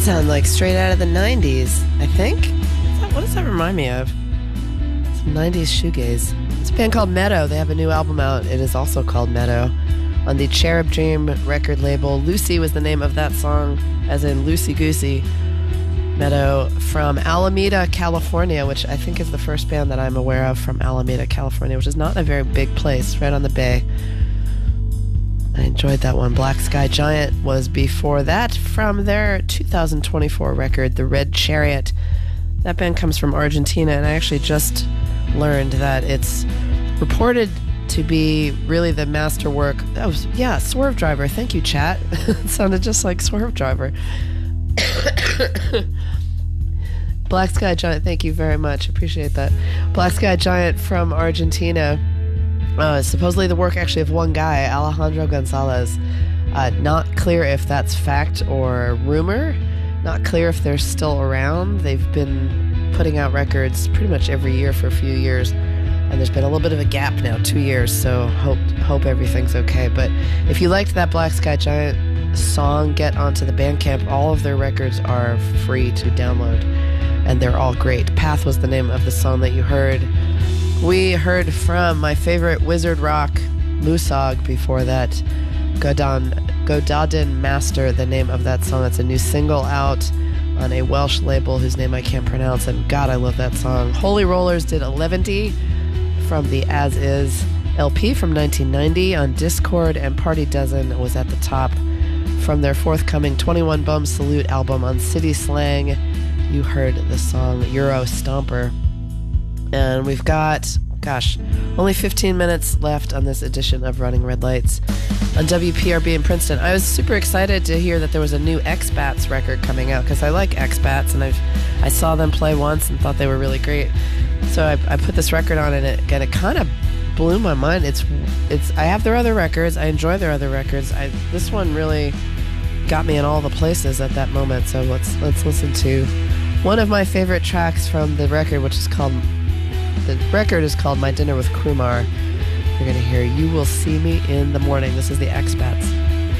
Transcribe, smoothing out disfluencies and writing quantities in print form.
sound like straight out of the 90s, I think. What does that remind me of? Some 90s shoegaze. It's a band called Meadow. They have a new album out. It is also called Meadow. On the Cherub Dream record label, Lucy was the name of that song, as in Loosey Goosey. Meadow from Alameda, California, which I think is the first band that I'm aware of from Alameda, California, which is not a very big place, right on the bay. I enjoyed that one. Black Sky Giant was before that from their 2024 record, The Red Chariot. That band comes from Argentina, and I actually just learned that it's reported to be really the masterwork. Oh, yeah, Swerve Driver. Thank you, chat. It sounded just like Swerve Driver. Black Sky Giant, thank you very much. Appreciate that. Black Sky Giant from Argentina. Supposedly the work actually of one guy, Alejandro Gonzalez. Not clear if that's fact or rumor. Not clear if they're still around. They've been putting out records pretty much every year for a few years. And there's been a little bit of a gap now, 2 years, so hope everything's okay. But if you liked that Black Sky Giant song, get onto the Bandcamp. All of their records are free to download, and they're all great. Path was the name of the song that you heard. We heard from my favorite wizard rock, Musog, before that. Godadin Master, the name of that song. It's a new single out on a Welsh label whose name I can't pronounce, and God, I love that song. Holy Rollers did 11 from the As Is LP from 1990 on Discord, and Party Dozen was at the top from their forthcoming 21 Bum Salute album on City Slang. You heard the song Euro Stomper. And we've got, only 15 minutes left on this edition of Running Red Lights on WPRB in Princeton. I was super excited to hear that there was a new X-Bats record coming out, because I like X-Bats, and I saw them play once and thought they were really great. So I put this record on, and it kind of blew my mind. It's I have their other records. I enjoy their other records. This one really got me in all the places at that moment. So let's listen to one of my favorite tracks from the record, the record is called My Dinner with Krumar. You're going to hear You Will See Me in the Morning. This is the X-Bats.